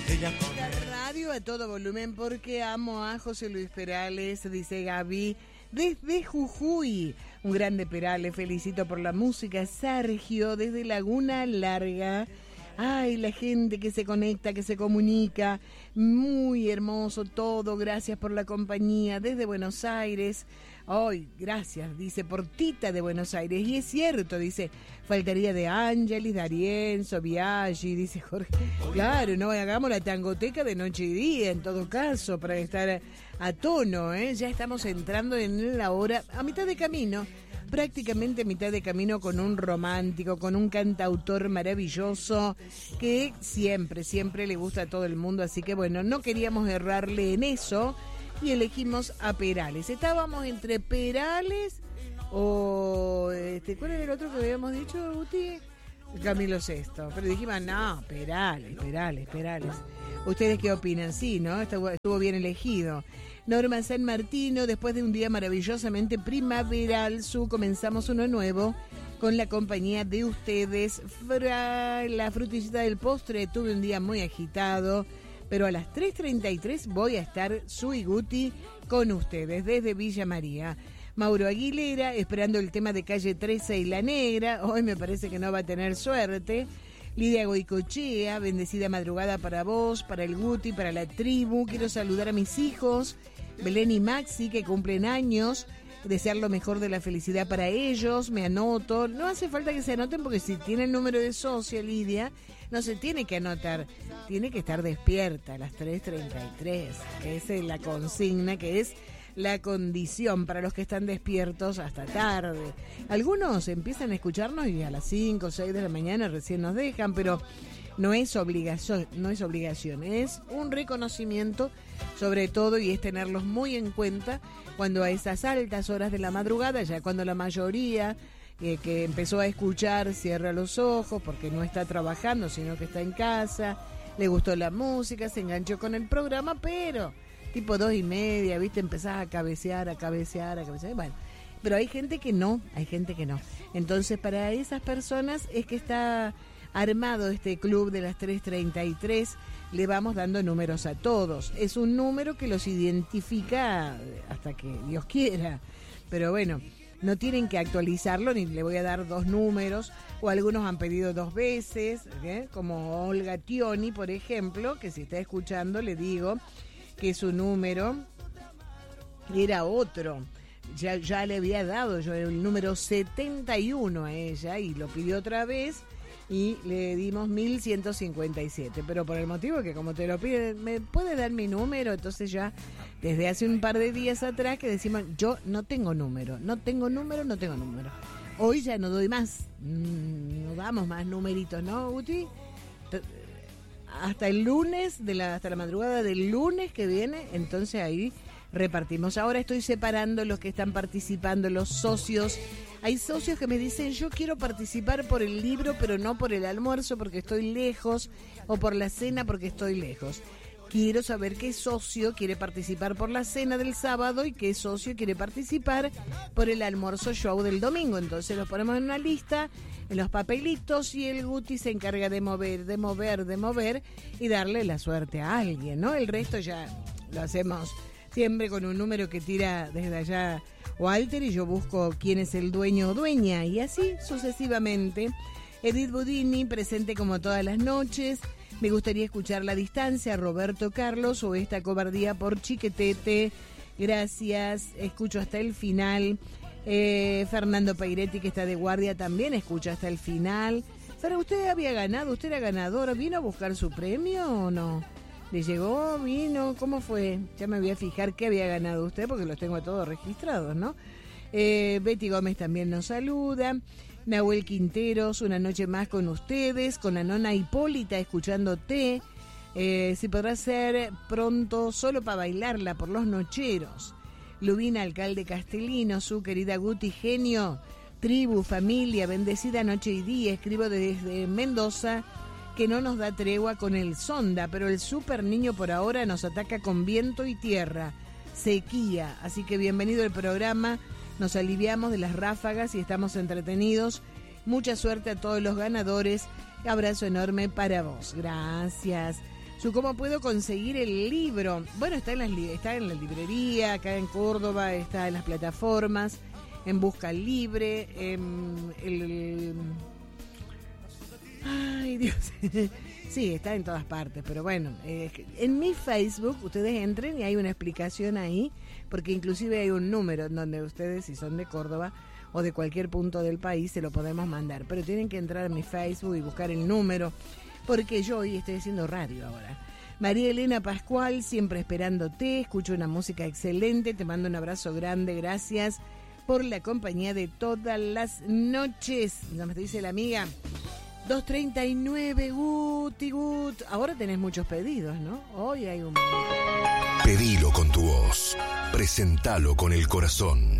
La radio a todo volumen porque amo a José Luis Perales, dice Gaby, desde Jujuy. Un grande Perales, felicito por la música. Sergio, desde Laguna Larga. Ay, la gente que se conecta, que se comunica. Muy hermoso todo. Gracias por la compañía. Desde Buenos Aires. Ay, gracias, dice, por Tita de Buenos Aires. Y es cierto, dice, faltaría de Ángelis, D'Arienzo, Biaggi, dice Jorge. Claro, no, hagamos la tangoteca de noche y día, en todo caso, para estar a tono, ¿eh? Ya estamos entrando en la hora, a mitad de camino. Prácticamente a mitad de camino con un romántico, con un cantautor maravilloso que siempre le gusta a todo el mundo. Así que bueno, no queríamos errarle en eso y elegimos a Perales. Estábamos entre Perales o... ¿cuál era el otro que habíamos dicho, Guti? Camilo VI. Pero dijimos, no, Perales. ¿Ustedes qué opinan? Sí, ¿no? Estuvo bien elegido. Norma San Martino, después de un día maravillosamente primaveral, comenzamos uno nuevo con la compañía de ustedes. La frutillita del postre, tuve un día muy agitado, pero a las 3:33 voy a estar Su y Guti con ustedes desde Villa María. Mauro Aguilera, esperando el tema de Calle 13 y La Negra. Hoy me parece que no va a tener suerte. Lidia Goicochea, bendecida madrugada para vos, para el Guti, para la tribu. Quiero saludar a mis hijos, Belén y Maxi, que cumplen años. Desear lo mejor de la felicidad para ellos. Me anoto. No hace falta que se anoten porque si tiene el número de socio, Lidia, no se tiene que anotar. Tiene que estar despierta a las 3:33. Esa es la consigna, que es la condición para los que están despiertos hasta tarde. Algunos empiezan a escucharnos y a las 5 o 6 de la mañana recién nos dejan, pero no es obligación, es un reconocimiento sobre todo, y es tenerlos muy en cuenta cuando a esas altas horas de la madrugada, ya cuando la mayoría que empezó a escuchar cierra los ojos porque no está trabajando, sino que está en casa, le gustó la música, se enganchó con el programa, pero tipo 2:30, ¿viste? Empezás a cabecear. Bueno, pero hay gente que no. Entonces, para esas personas es que está armado este club de las 3:33. Le vamos dando números a todos. Es un número que los identifica hasta que Dios quiera. Pero bueno, no tienen que actualizarlo, ni le voy a dar 2 números, o algunos han pedido 2 veces, como Olga Tioni, por ejemplo, que si está escuchando le digo que su número era otro. Ya le había dado yo el número 71 a ella y lo pidió otra vez y le dimos 1157. Pero por el motivo que como te lo piden, ¿me puede dar mi número? Entonces ya desde hace un par de días atrás que decimos, yo no tengo número. Hoy ya no doy más. No damos más numeritos, ¿no, Guti? Hasta el lunes, hasta la madrugada del lunes que viene, entonces ahí repartimos. Ahora estoy separando los que están participando, los socios. Hay socios que me dicen, yo quiero participar por el libro, pero no por el almuerzo porque estoy lejos, o por la cena porque estoy lejos. Quiero saber qué socio quiere participar por la cena del sábado y qué socio quiere participar por el almuerzo show del domingo. Entonces los ponemos en una lista, en los papelitos, y el Guti se encarga de mover y darle la suerte a alguien, ¿no? El resto ya lo hacemos siempre con un número que tira desde allá Walter, y yo busco quién es el dueño o dueña, y así sucesivamente. Edith Budini, presente como todas las noches. Me gustaría escuchar La Distancia, Roberto Carlos, o Esta Cobardía por Chiquetete. Gracias, escucho hasta el final. Fernando Pairetti, que está de guardia, también escucha hasta el final. Pero usted había ganado, usted era ganador, ¿vino a buscar su premio o no? ¿Le llegó? ¿Vino? ¿Cómo fue? Ya me voy a fijar qué había ganado usted, porque los tengo todos registrados, ¿no? Betty Gómez también nos saluda. Nahuel Quinteros, una noche más con ustedes, con la nona Hipólita escuchándote. Si podrá ser pronto, solo para bailarla por los nocheros. Lubina, alcalde Castellino, su querida Guti, genio, tribu, familia, bendecida noche y día. Escribo desde Mendoza, que no nos da tregua con el sonda, pero el super niño por ahora nos ataca con viento y tierra, sequía. Así que bienvenido al programa. Nos aliviamos de las ráfagas y estamos entretenidos. Mucha suerte a todos los ganadores. Abrazo enorme para vos. Gracias. ¿Cómo puedo conseguir el libro? Bueno, está en la librería, acá en Córdoba, está en las plataformas, en Busca Libre, Ay, Dios. Sí, está en todas partes, pero bueno, en mi Facebook ustedes entren y hay una explicación ahí, porque inclusive hay un número en donde ustedes, si son de Córdoba o de cualquier punto del país, se lo podemos mandar, pero tienen que entrar a mi Facebook y buscar el número, porque yo hoy estoy haciendo radio ahora. María Elena Pascual, siempre esperándote, escucho una música excelente, te mando un abrazo grande, gracias por la compañía de todas las noches. Ya me dice la amiga. 239, Guti. Ahora tenés muchos pedidos, ¿no? Hoy hay un... Pedilo con tu voz, presentalo con el corazón.